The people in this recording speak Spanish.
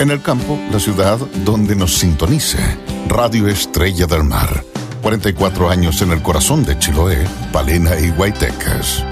En el campo, la ciudad donde nos sintonice. Radio Estrella del Mar. 44 años en el corazón de Chiloé, Palena y Guaytecas.